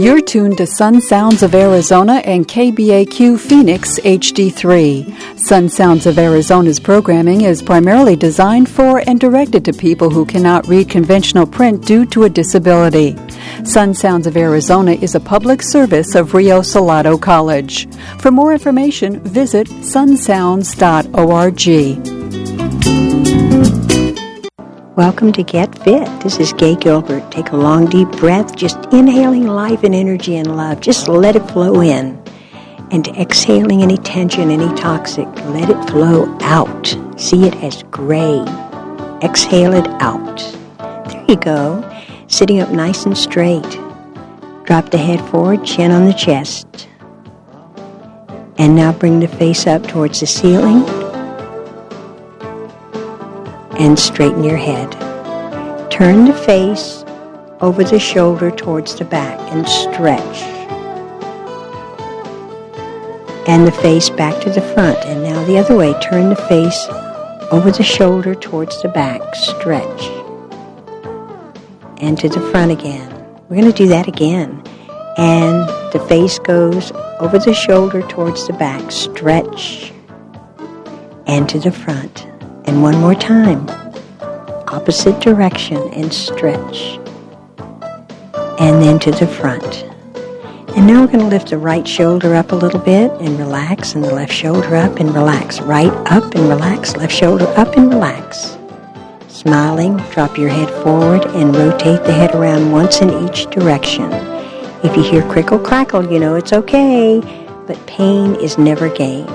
You're tuned to Sun Sounds of Arizona and KBAQ Phoenix HD3. Sun Sounds of Arizona's programming is primarily designed for and directed to people who cannot read conventional print due to a disability. Sun Sounds of Arizona is a public service of Rio Salado College. For more information, visit sunsounds.org. Welcome to Get Fit. This is Gay Gilbert. Take a long, deep breath, just inhaling life and energy and love. Just let it flow in. And exhaling any tension, any toxic, let it flow out. See it as gray. Exhale it out. There you go. Sitting up nice and straight. Drop the head forward, chin on the chest. And now bring the face up towards the ceiling. And straighten your head. Turn the face over the shoulder towards the back and stretch. And the face back to the front. And now the other way. Turn the face over the shoulder towards the back. Stretch. And to the front again. We're going to do that again. And the face goes over the shoulder towards the back. Stretch. And to the front. And one more time, opposite direction and stretch. And then to the front. And now we're going to lift the right shoulder up a little bit and relax, and the left shoulder up and relax. Right up and relax, left shoulder up and relax. Smiling, drop your head forward and rotate the head around once in each direction. If you hear crickle crackle, you know it's okay, but pain is never gain.